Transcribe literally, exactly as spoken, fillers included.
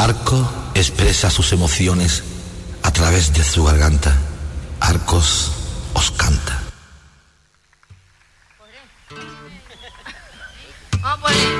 Arco expresa sus emociones a través de su garganta. Arcos os canta.